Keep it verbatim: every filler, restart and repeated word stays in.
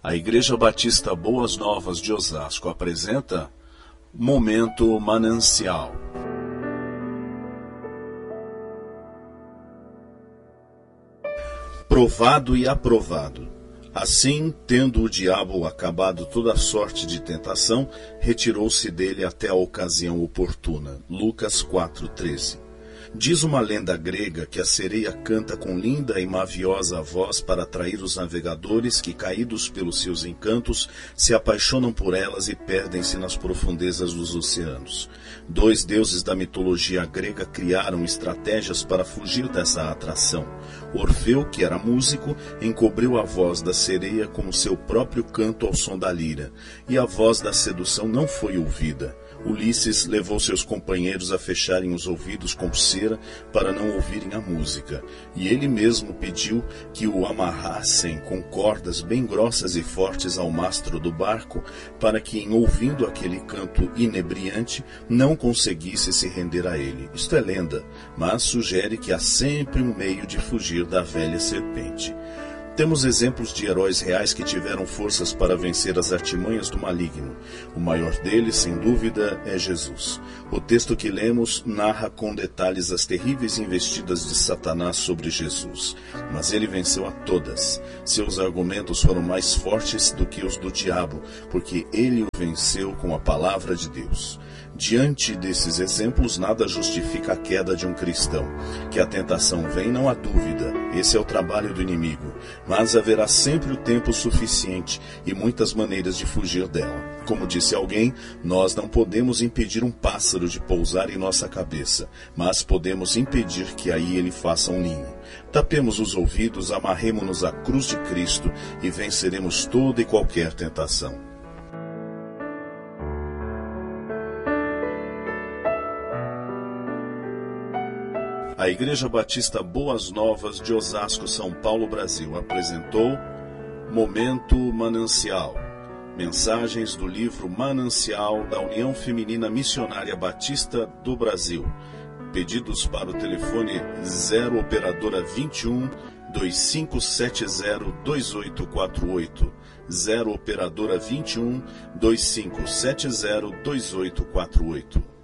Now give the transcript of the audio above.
A Igreja Batista Boas Novas de Osasco apresenta Momento Manancial. Provado e aprovado. Assim, tendo o diabo acabado toda sorte de tentação, retirou-se dele até a ocasião oportuna. Lucas quatro, treze. Diz uma lenda grega que a sereia canta com linda e maviosa voz para atrair os navegadores que, caídos pelos seus encantos, se apaixonam por elas e perdem-se nas profundezas dos oceanos. Dois deuses da mitologia grega criaram estratégias para fugir dessa atração. Orfeu, que era músico, encobriu a voz da sereia com o seu próprio canto ao som da lira, e a voz da sedução não foi ouvida. Ulisses levou seus companheiros a fecharem os ouvidos com cera para não ouvirem a música, e ele mesmo pediu que o amarrassem com cordas bem grossas e fortes ao mastro do barco, para que, em ouvindo aquele canto inebriante, não conseguisse se render a ele. Isto é lenda, mas sugere que há sempre um meio de fugir da velha serpente. Temos exemplos de heróis reais que tiveram forças para vencer as artimanhas do maligno. O maior deles, sem dúvida, é Jesus. O texto que lemos narra com detalhes as terríveis investidas de Satanás sobre Jesus. Mas ele venceu a todas. Seus argumentos foram mais fortes do que os do diabo, porque ele o venceu com a palavra de Deus. Diante desses exemplos, nada justifica a queda de um cristão. Que a tentação vem, não há dúvida. Esse é o trabalho do inimigo. Mas haverá sempre o tempo suficiente e muitas maneiras de fugir dela. Como disse alguém, nós não podemos impedir um pássaro de pousar em nossa cabeça, mas podemos impedir que aí ele faça um ninho. Tapemos os ouvidos, amarremo-nos à cruz de Cristo e venceremos toda e qualquer tentação. A Igreja Batista Boas Novas de Osasco, São Paulo, Brasil, apresentou Momento Manancial. Mensagens do livro Manancial da União Feminina Missionária Batista do Brasil. Pedidos para o telefone zero operadora vinte e um, dois cinco sete zero, dois oito quatro oito. zero operadora vinte e um, dois cinco sete zero, dois oito quatro oito.